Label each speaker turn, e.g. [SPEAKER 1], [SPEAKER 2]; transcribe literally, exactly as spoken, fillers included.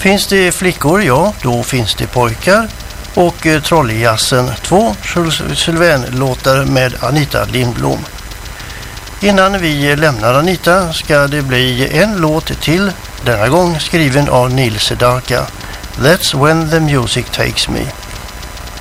[SPEAKER 1] Finns det flickor? Ja, då finns det pojkar. Och eh, Trolljazzen två Sylvain-låtar med Anita Lindblom. Innan vi lämnar Anita ska det bli en låt till, denna gång skriven av Neil Sedaka. That's when the music takes me.